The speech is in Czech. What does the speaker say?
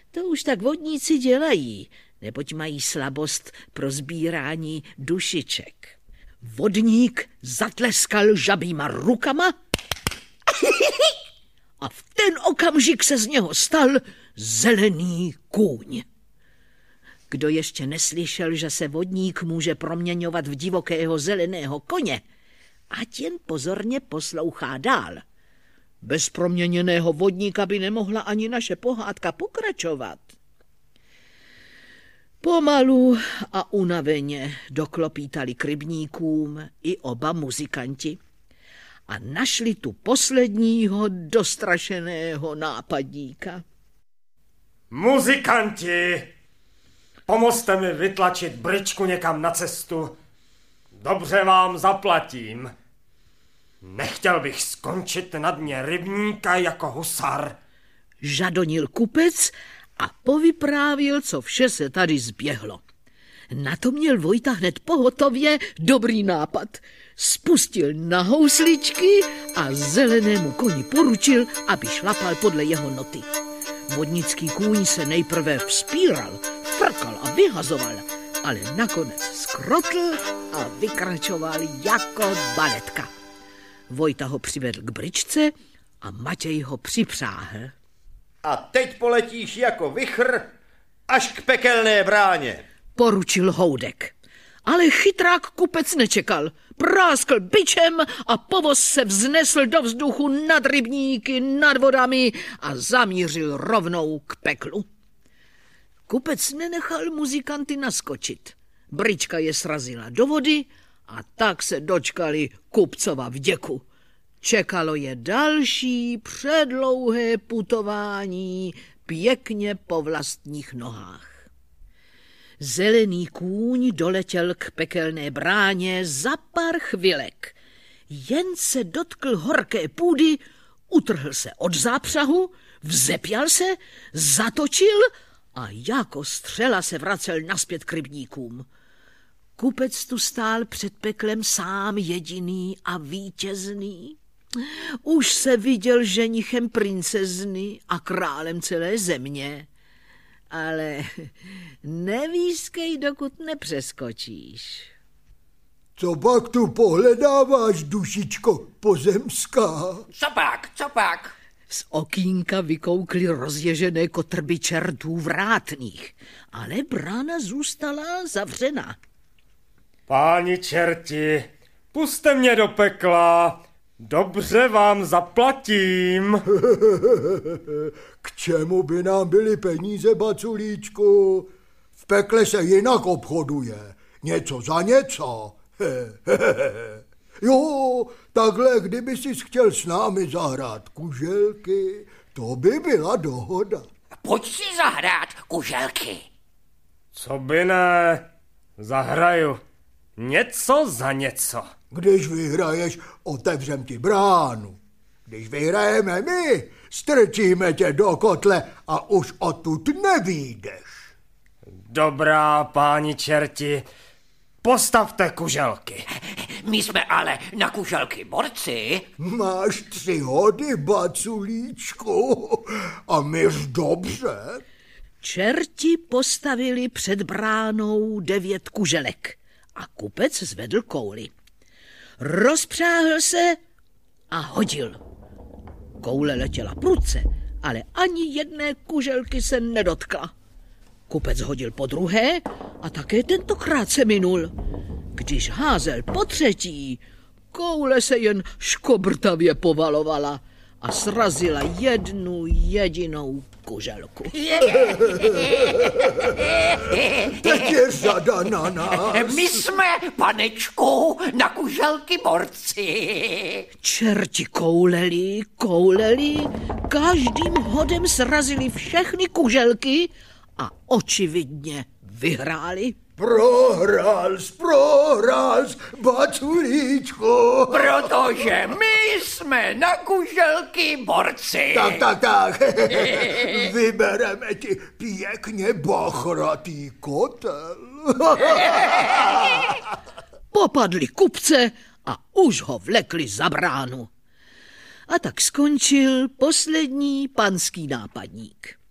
To už tak vodníci dělají, neboť mají slabost pro sbírání dušiček. Vodník zatleskal žabýma rukama a v ten okamžik se z něho stal zelený kůň. Kdo ještě neslyšel, že se vodník může proměňovat v divokého zeleného koně, ať jen pozorně poslouchá dál. Bez proměněného vodníka by nemohla ani naše pohádka pokračovat. Pomalu a unaveně doklopítali k rybníkům i oba muzikanti a našli tu posledního dostrašeného nápadníka. Muzikanti, pomozte mi vytlačit bryczku někam na cestu. Dobře vám zaplatím. Nechtěl bych skončit na dně rybníka jako husar. Žadonil kupec a povyprávěl, co vše se tady zběhlo. Na to měl Vojta hned pohotově dobrý nápad. Spustil na housličky a zelenému koni poručil, aby šlapal podle jeho noty. Vodnický kůň se nejprve vzpíral, frkal a vyhazoval, ale nakonec skrotl a vykračoval jako baletka. Vojta ho přivedl k bryczce a Matěj ho připřáhl. A teď poletíš jako vichr až k pekelné bráně, poručil Houdek. Ale chytrák kupec nečekal. Práskl bičem a povoz se vznesl do vzduchu nad rybníky, nad vodami a zamířil rovnou k peklu. Kupec nenechal muzikanty naskočit. Bryczka je srazila do vody a tak se dočkali kupcova vděku. Čekalo je další předlouhé putování pěkně po vlastních nohách. Zelený kůň doletěl k pekelné bráně za pár chvilek. Jen se dotkl horké půdy, utrhl se od zápřahu, vzepěl se, zatočil a jako střela se vracel nazpět k rybníkům. Kupec tu stál před peklem sám jediný a vítězný. Už se viděl ženichem princezny a králem celé země. Ale nevískej, dokud nepřeskočíš. Co pak tu pohledáváš, dušičko pozemská? Co pak? Z okýnka vykoukly rozježené kotrby čertů vrátných, ale brána zůstala zavřená. Páni čerti, pusťte mě do pekla. Dobře vám zaplatím. K čemu by nám byly peníze, baculíčku? V pekle se jinak obchoduje. Něco za něco. Jo, takhle, kdyby jsi chtěl s námi zahrát kuželky, to by byla dohoda. Pojď si zahrát kuželky. Co by ne, zahraju. Něco za něco. Když vyhraješ, otevřem ti bránu. Když vyhrajeme my, strčíme tě do kotle a už odtud nevyjdeš. Dobrá, páni čerti, postavte kuželky. My jsme ale na kuželky borci. Máš 3 hody, baculíčku, a myš dobře. Čerti postavili před bránou 9 kuželek a kupec zvedl kouli. Rozpřáhl se a hodil. Koule letěla prudce, ale ani jedné kuželky se nedotkla. Kupec hodil po druhé a také tentokrát se minul. Když házel po třetí, koule se jen škobrtavě povalovala a srazila jednu jedinou kuželku. Teď je řada na nás. My jsme, panečku, na kuželky borci. Čerti kouleli, každým hodem srazili všechny kuželky a očividně vyhráli. Prohrál jsi, baculíčku. Protože my jsme na kuželky borci. Tak. Vybereme ti pěkně bachratý kotel. Popadli kupce a už ho vlekli za bránu. A tak skončil poslední panský nápadník.